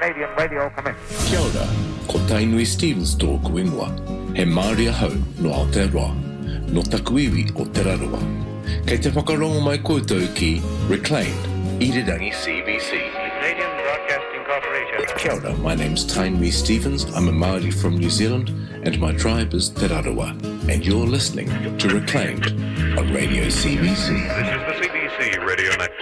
Canadian radio commission. Kia ora, ko Tainui Stevens tōku ingoa. He Māori ahau no Aotearoa, no takuiwi o Teraroa. Kei te whakarongo mai koutou ki Reclaimed, Irirangi CBC. Canadian Broadcasting Corporation. Kia ora, my name's Tainui Stevens. I'm a Māori from New Zealand and my tribe is Te Raroa. And you're listening to Reclaimed on Radio CBC. This is the CBC Radio Network.